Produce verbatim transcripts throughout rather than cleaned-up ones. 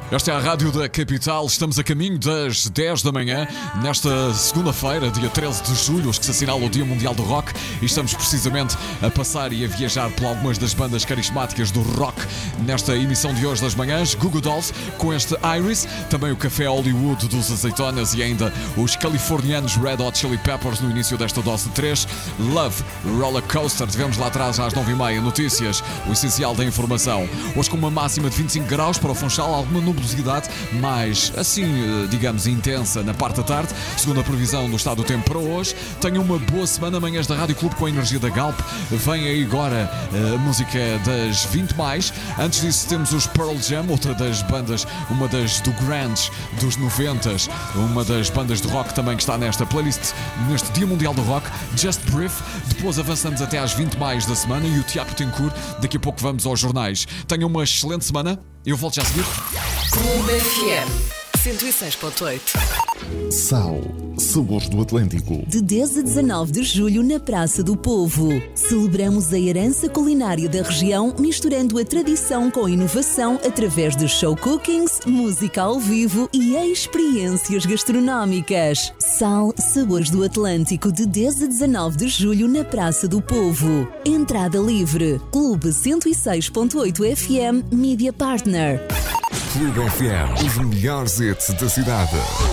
Esta é a Rádio da Capital, estamos a caminho das dez da manhã, nesta segunda-feira, dia treze de julho, hoje que se assinala o Dia Mundial do Rock, e estamos precisamente a passar e a viajar por algumas das bandas carismáticas do rock nesta emissão de hoje das manhãs. Goo Goo Dolls com este Iris, também o Café Hollywood dos Azeitonas e ainda os californianos Red Hot Chili Peppers no início desta dose de três. Love, Roller Coaster, tivemos lá atrás às nove e meia, notícias, o essencial da informação. Hoje com uma máxima de vinte e cinco graus para o Funchal, alguma nublosidade mais, assim, digamos, intensa na parte da tarde, segundo a previsão do estado do tempo para hoje. Tenham uma boa semana, manhãs da Rádio Clube com a energia da Galp. Vem aí agora a música das vinte mais. Antes disso temos os Pearl Jam, outra das bandas, uma das do grunge dos noventas, uma das bandas de rock também que está nesta playlist, neste Dia Mundial do Rock. Just Brief, depois avançamos até às vinte mais da semana e o Tiago Tencourt, daqui a pouco vamos aos jornais. Tenham uma excelente semana, eu volto já a seguir. Clube F M cento e seis ponto oito. Sal, sabores do Atlântico. De dez a dezanove de julho na Praça do Povo. Celebramos a herança culinária da região, misturando a tradição com a inovação através de show cookings, música ao vivo e experiências gastronómicas. Sal, sabores do Atlântico, de dez a dezanove de julho na Praça do Povo. Entrada livre. Clube cento e seis ponto oito F M Media Partner. Clube F M, os melhores hits da cidade.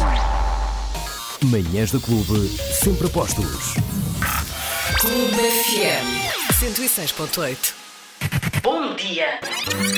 Manhãs da Clube, sempre a postos. Clube F M cento e seis ponto oito. Bom dia!